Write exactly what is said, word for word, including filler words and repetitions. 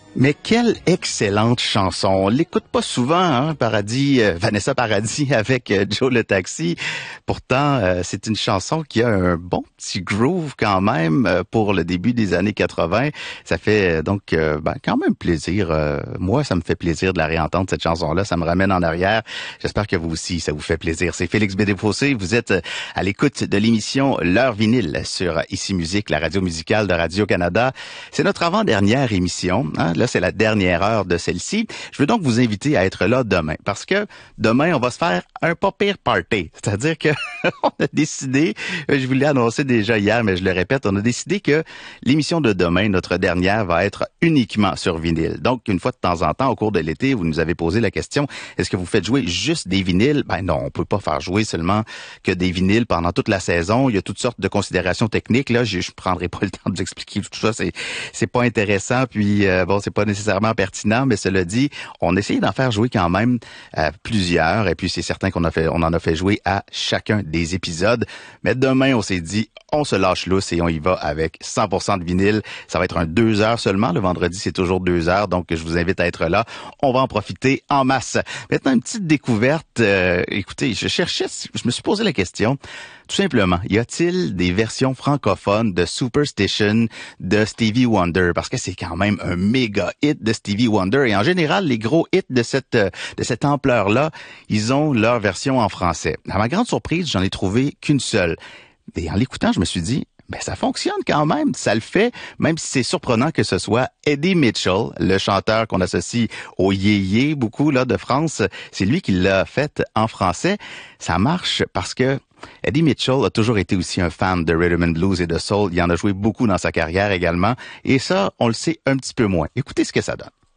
Mais quelle excellente chanson. On l'écoute pas souvent, hein, Paradis, euh, Vanessa Paradis avec euh, Joe le Taxi. Pourtant, euh, c'est une chanson qui a un bon petit groove quand même euh, pour le début des années quatre-vingts. Ça fait euh, donc euh, ben, quand même plaisir. Euh, moi, ça me fait plaisir de la réentendre, cette chanson-là. Ça me ramène en arrière. J'espère que vous aussi, ça vous fait plaisir. C'est Félix Bédé-Fossé. Vous êtes à l'écoute de l'émission L'heure vinyle sur Ici Musique, la radio musicale de Radio-Canada. C'est notre avant-dernière émission, hein. Là, c'est la dernière heure de celle-ci. Je veux donc vous inviter à être là demain, parce que demain, on va se faire un pas pire party. C'est-à-dire que on a décidé, je vous l'ai annoncé déjà hier, mais je le répète, on a décidé que l'émission de demain, notre dernière, va être uniquement sur vinyle. Donc, une fois de temps en temps, au cours de l'été, vous nous avez posé la question, est-ce que vous faites jouer juste des vinyles? Ben non, on peut pas faire jouer seulement que des vinyles pendant toute la saison. Il y a toutes sortes de considérations techniques. Là, je, je prendrai pas le temps de vous expliquer tout ça. C'est, c'est pas intéressant. Puis, euh, bon, c'est pas nécessairement pertinent, mais cela dit, on essaye d'en faire jouer quand même euh, plusieurs, et puis c'est certain qu'on a fait, on en a fait jouer à chacun des épisodes. Mais demain, on s'est dit, on se lâche lousse et on y va avec cent pour cent de vinyle. Ça va être un deux heures seulement. Le vendredi, c'est toujours deux heures, donc je vous invite à être là. On va en profiter en masse. Maintenant, une petite découverte. Euh, écoutez, je cherchais, je me suis posé la question. Tout simplement, y a-t-il des versions francophones de Superstition de Stevie Wonder? Parce que c'est quand même un méga hit de Stevie Wonder. Et en général, les gros hits de cette de cette ampleur-là, ils ont leur version en français. À ma grande surprise, j'en ai trouvé qu'une seule. Et en l'écoutant, je me suis dit, ben ça fonctionne quand même, ça le fait, même si c'est surprenant que ce soit Eddie Mitchell, le chanteur qu'on associe au yéyé beaucoup là de France, c'est lui qui l'a fait en français. Ça marche parce que Eddie Mitchell a toujours été aussi un fan de rhythm and blues et de soul. Il en a joué beaucoup dans sa carrière également. Et ça, on le sait un petit peu moins. Écoutez ce que ça donne.